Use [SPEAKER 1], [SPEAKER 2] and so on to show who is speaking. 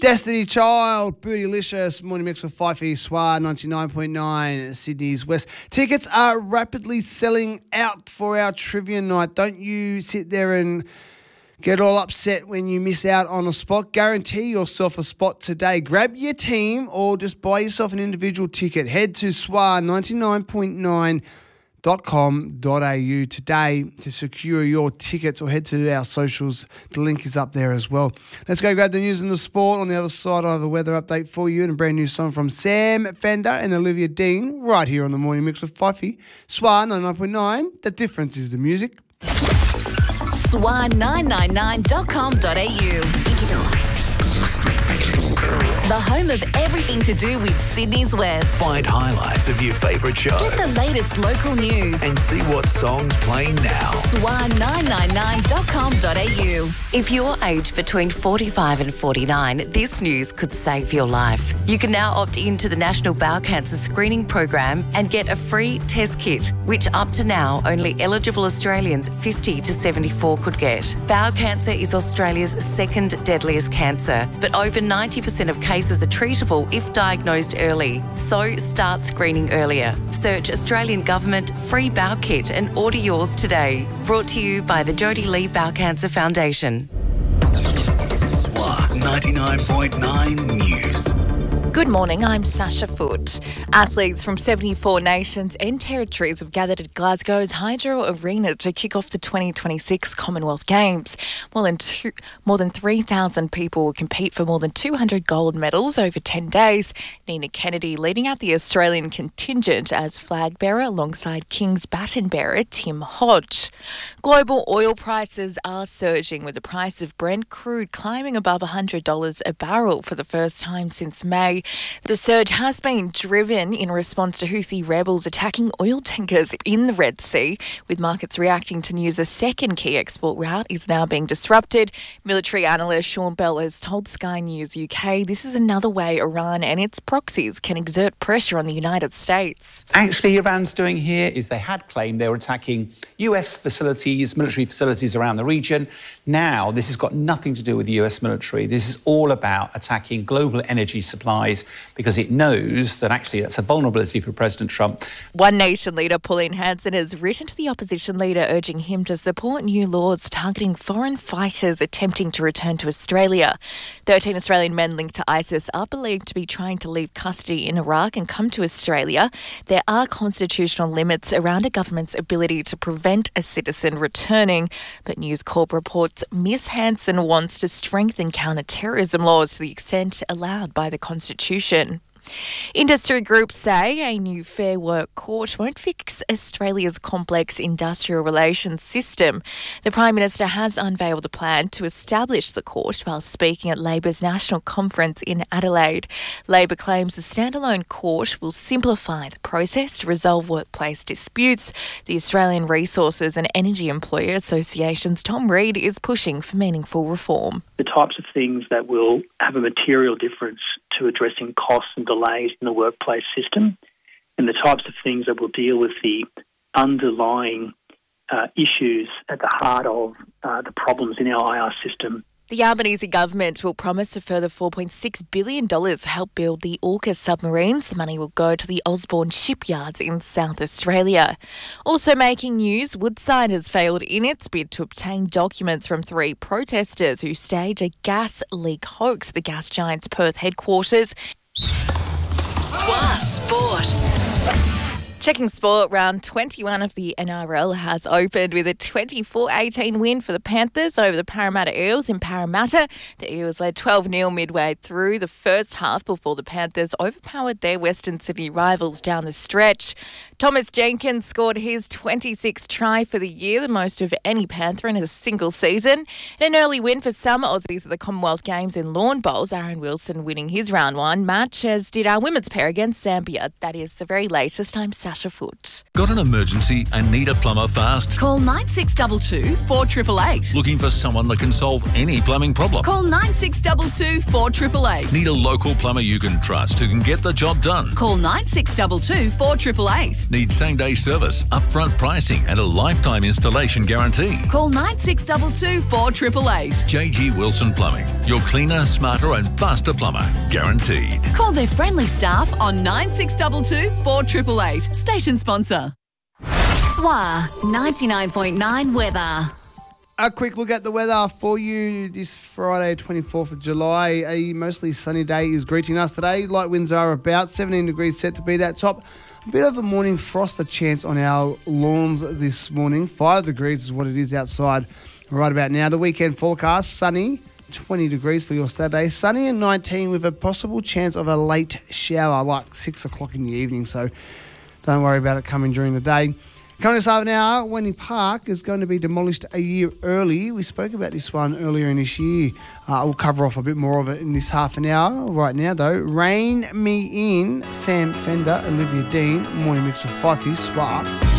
[SPEAKER 1] Destiny Child, Bootylicious, Morning Mix with Fifey, Swar 99.9, Sydney's West. Tickets are rapidly selling out for our trivia night. Don't you sit there and get all upset when you miss out on a spot. Guarantee yourself a spot today. Grab your team or just buy yourself an individual ticket. Head to swar99.9.com.au today to secure your tickets, or head to our socials. The link is up there as well. Let's go grab the news and the sport. On the other side, I have a weather update for you and a brand new song from Sam Fender and Olivia Dean right here on the Morning Mix with Fifey. Swar 99.9. The difference is the music.
[SPEAKER 2] Swar999.com.au. Digital. The home of everything to do with Sydney's West.
[SPEAKER 3] Find highlights of your favourite show.
[SPEAKER 2] Get the latest local news.
[SPEAKER 3] And see what songs playing now.
[SPEAKER 2] Swar999.com.au.
[SPEAKER 4] If you're aged between 45 and 49, this news could save your life. You can now opt into the National Bowel Cancer Screening Program and get a free test kit, which up to now only eligible Australians 50 to 74 could get. Bowel cancer is Australia's second deadliest cancer, but over 90% of cases are treatable if diagnosed early. So start screening earlier. Search Australian Government Free Bowel Kit and order yours today. Brought to you by the Jodie Lee Bowel Cancer Foundation.
[SPEAKER 3] Swar 99.9 News.
[SPEAKER 5] Good morning, I'm Sasha Foote. Athletes from 74 nations and territories have gathered at Glasgow's Hydro Arena to kick off the 2026 Commonwealth Games. More than 3,000 people will compete for more than 200 gold medals over 10 days. Nina Kennedy leading out the Australian contingent as flag bearer alongside King's baton bearer Tim Hodge. Global oil prices are surging, with the price of Brent crude climbing above $100 a barrel for the first time since May. The surge has been driven in response to Houthi rebels attacking oil tankers in the Red Sea, with markets reacting to news a second key export route is now being disrupted. Military analyst Sean Bell has told Sky News UK this is another way Iran and its proxies can exert pressure on the United States.
[SPEAKER 6] Actually, Iran's doing here is they had claimed they were attacking US facilities, military facilities around the region. Now, this has got nothing to do with the US military. This is all about attacking global energy supplies, because it knows that actually that's a vulnerability for President Trump.
[SPEAKER 5] One Nation leader, Pauline Hanson, has written to the opposition leader urging him to support new laws targeting foreign fighters attempting to return to Australia. 13 Australian men linked to ISIS are believed to be trying to leave custody in Iraq and come to Australia. There are constitutional limits around a government's ability to prevent a citizen returning, but News Corp reports Ms Hanson wants to strengthen counter-terrorism laws to the extent allowed by the Constitution. Industry groups say a new Fair Work court won't fix Australia's complex industrial relations system. The Prime Minister has unveiled a plan to establish the court while speaking at Labor's national conference in Adelaide. Labor claims the standalone court will simplify the process to resolve workplace disputes. The Australian Resources and Energy Employer Association's Tom Reid is pushing for meaningful reform.
[SPEAKER 7] The types of things that will have a material difference to addressing costs and delays in the workplace system, and the types of things that will deal with the underlying issues at the heart of the problems in our IR system.
[SPEAKER 5] The Albanese government will promise a further $4.6 billion to help build the AUKUS submarines. The money will go to the Osborne shipyards in South Australia. Also making news, Woodside has failed in its bid to obtain documents from 3 protesters who staged a gas leak hoax at the gas giant's Perth headquarters.
[SPEAKER 2] Swar Sport.
[SPEAKER 5] Checking sport, round 21 of the NRL has opened with a 24-18 win for the Panthers over the Parramatta Eels in Parramatta. The Eels led 12-0 midway through the first half before the Panthers overpowered their Western Sydney rivals down the stretch. Thomas Jenkins scored his 26th try for the year, the most of any Panther in a single season. And an early win for some Aussies at the Commonwealth Games in lawn bowls, Aaron Wilson winning his round 1 match, as did our women's pair against Zambia. That is the very latest. I'm Sasha Butterfoot.
[SPEAKER 8] Got an emergency and need a plumber fast?
[SPEAKER 9] Call 9622 4888.
[SPEAKER 8] Looking for someone that can solve any plumbing problem?
[SPEAKER 9] Call 9622 4888.
[SPEAKER 8] Need a local plumber you can trust who can get the job done?
[SPEAKER 9] Call 9622 4888.
[SPEAKER 8] Need same-day service, upfront pricing and a lifetime installation guarantee?
[SPEAKER 9] Call 9622 4888.
[SPEAKER 8] JG Wilson Plumbing. Your cleaner, smarter and faster plumber. Guaranteed.
[SPEAKER 9] Call their friendly staff on 9622 4888. Station sponsor.
[SPEAKER 2] SWA 99.9 weather.
[SPEAKER 1] A quick look at the weather for you this Friday, 24th of July. A mostly sunny day is greeting us today. Light winds are about 17 degrees set to be that top. A bit of a morning frost, a chance on our lawns this morning. 5 degrees is what it is outside right about now. The weekend forecast, sunny, 20 degrees for your Saturday. Sunny and 19 with a possible chance of a late shower like 6 o'clock in the evening. So don't worry about it coming during the day. Coming this half an hour, Wendy Park is going to be demolished a year early. We spoke about this one earlier in this year. We'll cover off a bit more of it in this half an hour. Right now, though, Rain Me In, Sam Fender, Olivia Dean, Morning Mix with Fifey, SWA.